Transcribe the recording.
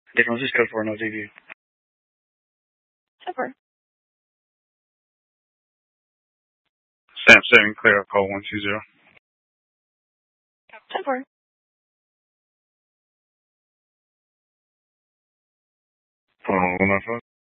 Different is code 4, no DV. 10-4. Stamp 7, clear up call 120. 10-4. Hold on, 195.